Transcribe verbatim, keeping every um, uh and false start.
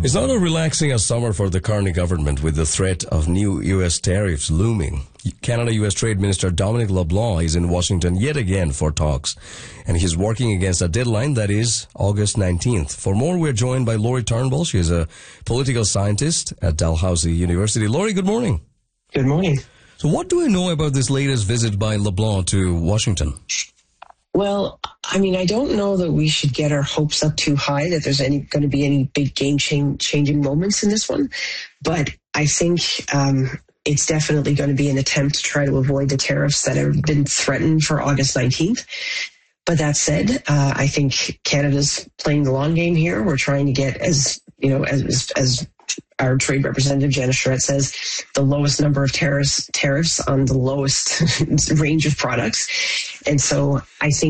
It's not a relaxing a summer for the Carney government with the threat of new U S tariffs looming. Canada-U S Trade Minister Dominic LeBlanc is in Washington yet again for talks, and he's working against a deadline that is August nineteenth. For more, we're joined by Lori Turnbull. She is a political scientist at Dalhousie University. Lori, good morning. Good morning. So what do I know about this latest visit by LeBlanc to Washington? Well, I mean, I don't know that we should get our hopes up too high that there's any going to be any big game change, changing moments in this one. But I think um, it's definitely going to be an attempt to try to avoid the tariffs that have been threatened for August nineteenth. But that said, uh, I think Canada's playing the long game here. We're trying to get, as you know, as as our trade representative, Janice Charette, says, the lowest number of tariffs, tariffs on the lowest range of products. And so I think